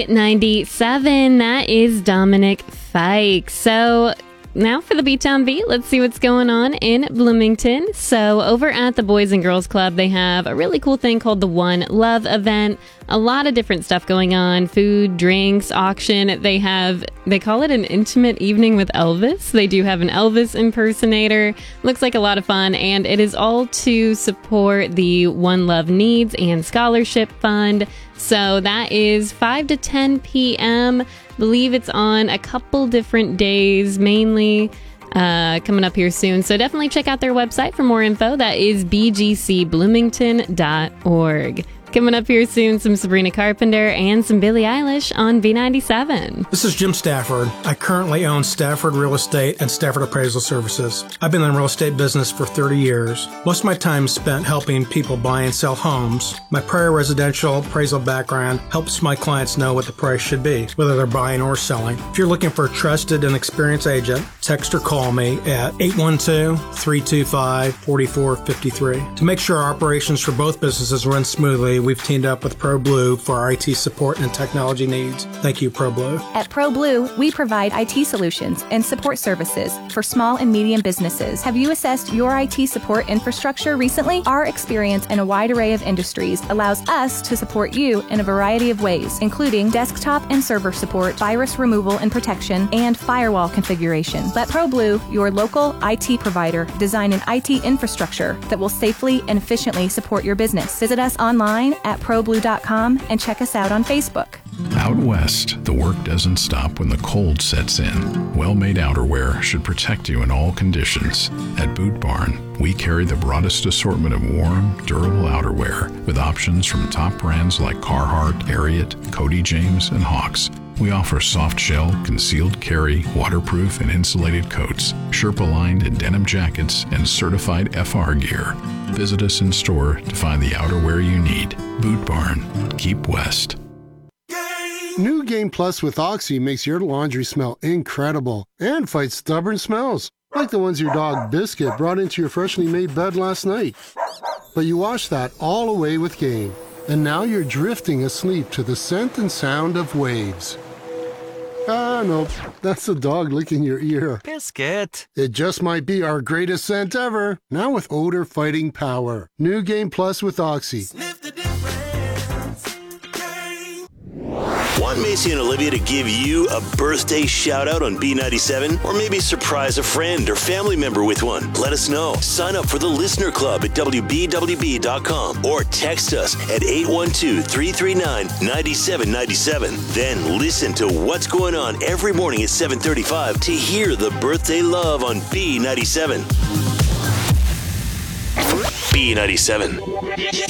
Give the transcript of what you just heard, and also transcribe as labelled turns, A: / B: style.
A: 97, that is Dominic Fike. So now for the B-Town Beat, let's see what's going on in Bloomington. So over at the Boys and Girls Club, they have a really cool thing called the One Love event. A lot of different stuff going on, food, drinks, auction. They call it an intimate evening with Elvis. They do have an Elvis impersonator. Looks like a lot of fun, and it is all to support the One Love Needs and Scholarship Fund. So that is 5 to 10 p.m. Believe it's on a couple different days, mainly coming up here soon. So definitely check out their website for more info. That is bgcbloomington.org. Coming up here soon, some Sabrina Carpenter and some Billie Eilish on B97.
B: This is Jim Stafford. I currently own Stafford Real Estate and Stafford Appraisal Services. I've been in the real estate business for 30 years. Most of my time is spent helping people buy and sell homes. My prior residential appraisal background helps my clients know what the price should be, whether they're buying or selling. If you're looking for a trusted and experienced agent, text or call me at 812-325-4453. To make sure our operations for both businesses run smoothly, we've teamed up with ProBlue for our IT support and technology needs. Thank you, ProBlue.
C: At ProBlue, we provide IT solutions and support services for small and medium businesses. Have you assessed your IT support infrastructure recently? Our experience in a wide array of industries allows us to support you in a variety of ways, including desktop and server support, virus removal and protection, and firewall configuration. Let ProBlue, your local IT provider, design an IT infrastructure that will safely and efficiently support your business. Visit us online at ProBlue.com and check us out on Facebook.
D: Out west, the work doesn't stop when the cold sets in. Well-made outerwear should protect you in all conditions. At Boot Barn, we carry the broadest assortment of warm, durable outerwear with options from top brands like Carhartt, Ariat, Cody James, and Hawks. We offer soft shell, concealed carry, waterproof and insulated coats, Sherpa-lined and denim jackets, and certified FR gear. Visit us in store to find the outerwear you need. Boot Barn. Keep west.
E: New Game Plus with Oxy makes your laundry smell incredible and fights stubborn smells, like the ones your dog Biscuit brought into your freshly made bed last night. But you wash that all away with Game, and now you're drifting asleep to the scent and sound of waves. Ah, no, that's the dog licking your ear.
F: Biscuit.
E: It just might be our greatest scent ever, now with odor-fighting power. New Game Plus with Oxy.
F: Sniff the difference. Want Macy and Olivia to give you a birthday shout-out on B97? Or maybe surprise a friend or family member with one? Let us know. Sign up for the Listener Club at WBWB.com or text us at 812-339-9797. Then listen to what's going on every morning at 7:35 to hear the birthday love on B97. B97.